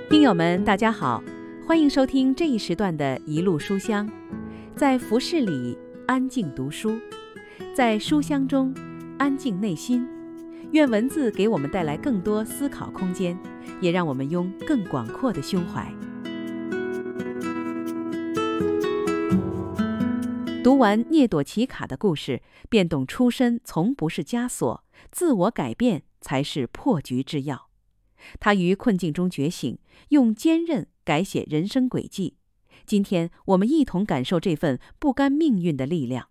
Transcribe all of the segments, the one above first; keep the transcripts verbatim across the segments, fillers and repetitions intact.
听友们大家好，欢迎收听这一时段的一路书香。在服饰里安静读书，在书香中安静内心。愿文字给我们带来更多思考空间，也让我们拥更广阔的胸怀。读完聂朵齐卡的故事，便懂出身从不是枷锁，自我改变才是破局之要。他于困境中觉醒，用坚韧改写人生轨迹。今天我们一同感受这份不甘命运的力量。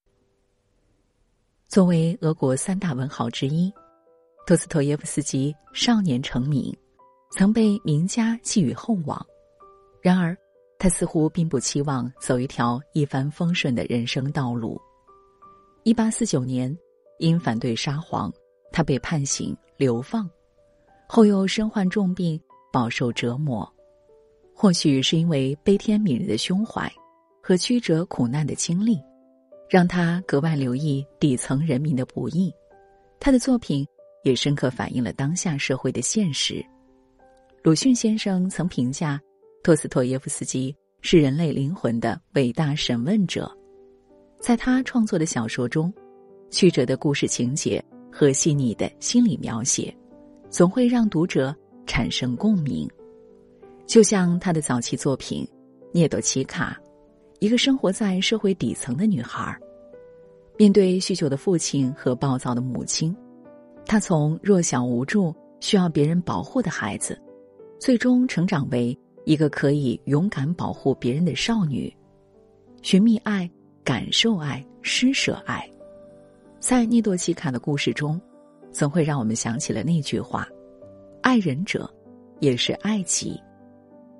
作为俄国三大文豪之一，托斯托耶夫斯基少年成名，曾被名家寄予厚望。然而他似乎并不期望走一条一帆风顺的人生道路。一八四九年，因反对沙皇，他被判刑流放，后又身患重病，饱受折磨。或许是因为悲天悯人的胸怀和曲折苦难的经历，让他格外留意底层人民的不易。他的作品也深刻反映了当下社会的现实。鲁迅先生曾评价托斯托耶夫斯基是人类灵魂的伟大审问者。在他创作的小说中，曲折的故事情节和细腻的心理描写总会让读者产生共鸣。就像他的早期作品《聂朵齐卡》，一个生活在社会底层的女孩，面对酗酒的父亲和暴躁的母亲，她从弱小无助、需要别人保护的孩子，最终成长为一个可以勇敢保护别人的少女，寻觅爱，感受爱，施舍爱。在聂朵齐卡的故事中，总会让我们想起了那句话：爱人者，也是爱己。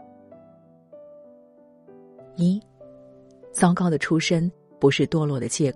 一，糟糕的出身不是堕落的借口。